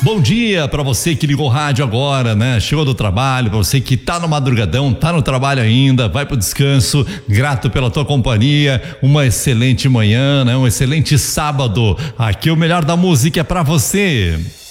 Bom dia para você que ligou o rádio agora, né? Chegou do trabalho, para você que tá no madrugadão, tá no trabalho ainda, vai pro descanso, grato pela tua companhia, uma excelente manhã, né? Um excelente sábado. Aqui o melhor da música é para você.